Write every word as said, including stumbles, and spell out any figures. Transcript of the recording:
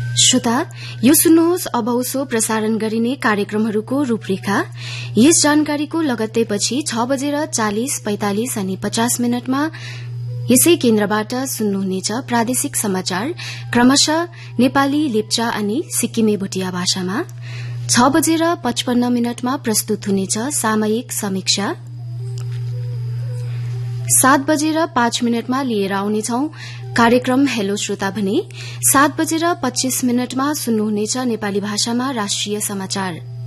श्रोता, यो सुन्नुहोस् अब उसो प्रसारण गरिने कार्यक्रमहरूको रूपरेखा। यस जानकारीको लगत्तै पछि छ बजेर चालिस पैंतालिस अनि पचास मिनटमा यसै केन्द्रबाट सुन्नुहुनेछ प्रादेशिक समाचार, क्रमशः नेपाली, लेप्चा अनि सिक्किमे भुटिया भाषामा। छ बजेर पचपन्न मिनटमा प्रस्तुत हुनेछ सामयिक समीक्षा। सात बजेर पाँच मिनटमा लिएर आउनेछौ कार्यक्रम हेलो श्रोता भने। सात बजेर पच्चीस मिनटमा सुन्नुहुनेछ नेपाली भाषामा राष्ट्रिय समाचार।